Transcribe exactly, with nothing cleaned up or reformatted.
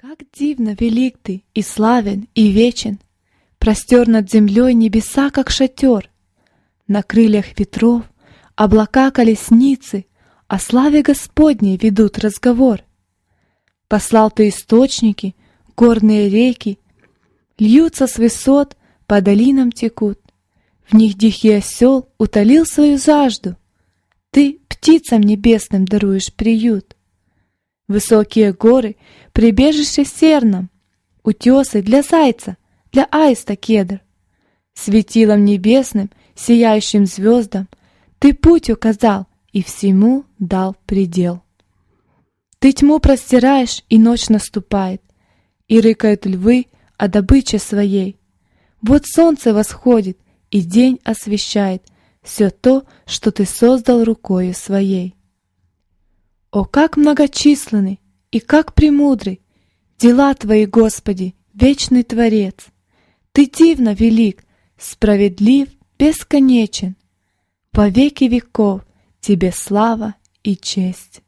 Как дивно велик ты, и славен, и вечен, простер над землей небеса, как шатер. На крыльях ветров облака колесницы о славе Господней ведут разговор. Послал ты источники, горные реки, льются с высот, по долинам текут. В них дикий осел утолил свою жажду. Ты птицам небесным даруешь приют. Высокие горы — прибежище серном, утесы для зайца, для аиста кедр. Светилом небесным, сияющим звездам ты путь указал и всему дал предел. Ты тьму простираешь, и ночь наступает, и рыкают львы о добыче своей. Вот солнце восходит, и день освещает все то, что ты создал рукою своей. О, как многочисленны и как премудры дела твои, Господи, вечный Творец! Ты дивно велик, справедлив, бесконечен. Во веки веков тебе слава и честь.